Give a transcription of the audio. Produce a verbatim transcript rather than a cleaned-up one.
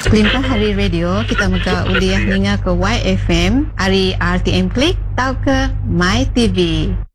Kelimpa Hari Radio, kita mega uliah ninga ke Y F M, hari R T M Klik, tau ke My T V.